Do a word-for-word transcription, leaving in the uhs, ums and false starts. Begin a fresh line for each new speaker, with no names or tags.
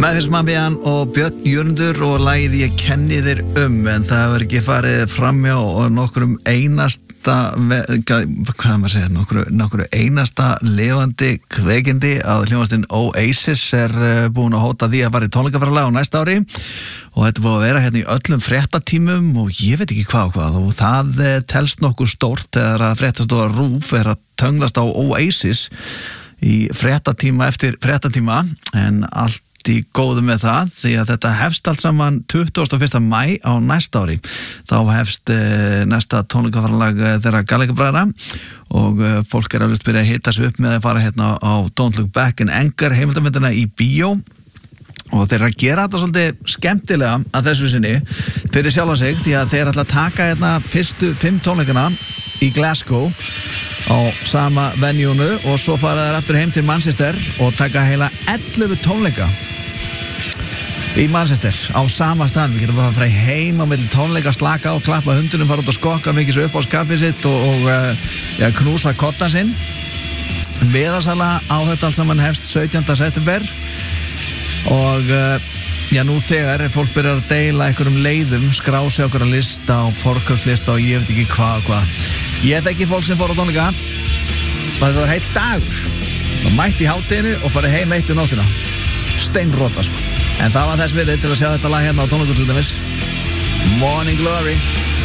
Memphis Mafia og Björn Jörundur og lagið Ég kenni þér um, en það hefur ekki farið framjá og nokkrum einasta hvað maður segir, nokkru, nokkru einasta lifandi kveikindi að hljómsveitin Oasis er búin að hóta því að fara í tónleikaferðalag á næsta ári og þetta búið að vera hérna í öllum fréttatímum og ég veit ekki hvað og hvað og það telst nokkuð stórt þegar að fréttastofa RÚV er að tönglast á Oasis í fréttatíma eftir fréttatíma en allt í góðu með það því að þetta hefst allt saman tuttugasta og fyrsta maí á næsta ári. Þá hefst e, næsta tónleikaferðalag þeirra Gallagher-bræðra og e, fólk er alveg byrjað að hita sig upp með að fara hérna á Don't Look Back in Anger heimildamyndina í bíó og þeir eru að gera þetta svolítið skemmtilega að þessu sinni fyrir sjálfa sig því að þeir ætla að taka hérna fyrstu fimm tónleikana í Glasgow á sama venjúnu og svo fara þeir aftur heim til Manchester og taka heila ellefu tónleika í Manchester á sama stað. Við getum bara að fara heim á milli tónleika, slaka á, klappa hundunum, fara út að skokka, mikið svo upp á skaffið sitt og, og ja, knúsa kottan sinn. Miðasala á þetta allt saman hefst sautjánda september og já, nú þegar er fólk byrjar að deila einhverjum leiðum, skrá sig okkur að lista og forkaupslista og ég veit ekki hvað og hvað. Ég þekki fólk sem fór á tónleika og það var heill dagur og mætti í hádeginu og farið heim eitt um nóttina. Steinrota sko. En það var þess virði til að sjá þetta lag hérna á tónleikum til dæmis. Morning Glory.